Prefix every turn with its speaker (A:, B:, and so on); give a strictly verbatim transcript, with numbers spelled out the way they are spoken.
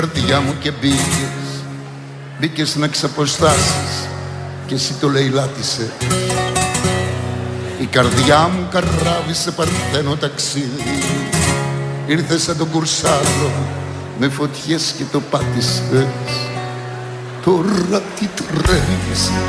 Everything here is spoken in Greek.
A: καρδιά μου και μπήκες, μπήκες να ξαποστάσεις και εσύ το λαιλάτισε. Η καρδιά μου καράβι σε παρθένο ταξίδι, ήρθε σαν τον κουρσάλο με φωτιές και το πάτησες. Τώρα τι τρέμεις,